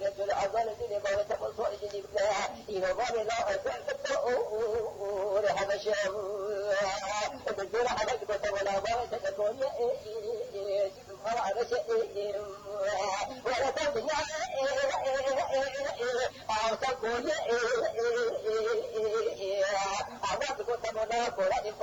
جل الأضل دين بوي تبصر جدي بلا ينظر لا تقول هذا شيء بدون حدك ولا بوي تكون هذا شيء ولا تبني أو تقول أنا تقول تبنا ولا